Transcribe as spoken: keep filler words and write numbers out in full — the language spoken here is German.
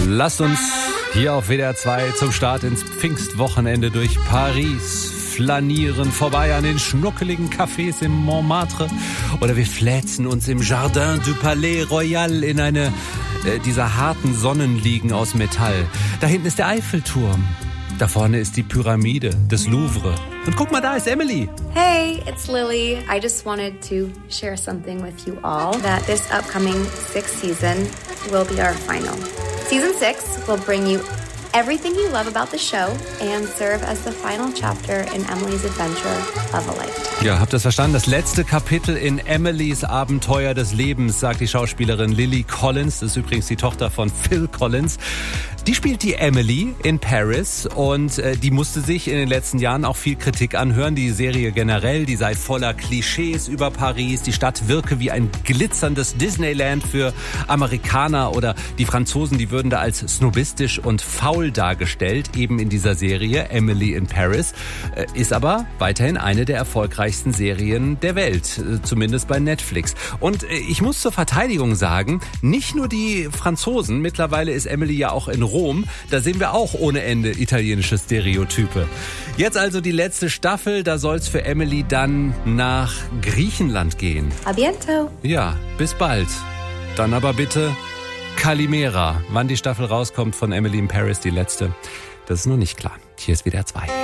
Lasst uns hier auf W D R zwei zum Start ins Pfingstwochenende durch Paris flanieren, vorbei an den schnuckeligen Cafés im Montmartre oder wir fläzen uns im Jardin du Palais Royal in eine äh, dieser harten Sonnenliegen aus Metall. Da hinten ist der Eiffelturm. Da vorne ist die Pyramide des Louvre. Und guck mal, da ist Emily. Hey, it's Lily. I just wanted to share something with you all, that this upcoming sixth season will be our final. Season six will bring you everything you love about the show and serve as the final chapter in Emily's adventure of a lifetime. Ja, habt ihr das verstanden? Das letzte Kapitel in Emilys Abenteuer des Lebens, sagt die Schauspielerin Lily Collins. Das ist übrigens die Tochter von Phil Collins. Die spielt die Emily in Paris und äh, die musste sich in den letzten Jahren auch viel Kritik anhören. Die Serie generell, die sei voller Klischees über Paris. Die Stadt wirke wie ein glitzerndes Disneyland für Amerikaner oder die Franzosen, die würden da als snobistisch und faul dargestellt, eben in dieser Serie Emily in Paris. Äh, ist aber weiterhin eine der erfolgreichsten Serien der Welt, äh, zumindest bei Netflix. Und äh, ich muss zur Verteidigung sagen, nicht nur die Franzosen, mittlerweile ist Emily ja auch in Rom, da sehen wir auch ohne Ende italienische Stereotype. Jetzt also die letzte Staffel, da soll's für Emily dann nach Griechenland gehen. A biento. Ja, bis bald. Dann aber bitte Kalimera. Wann die Staffel rauskommt von Emily in Paris, die letzte, das ist noch nicht klar. Hier ist W D R zwei.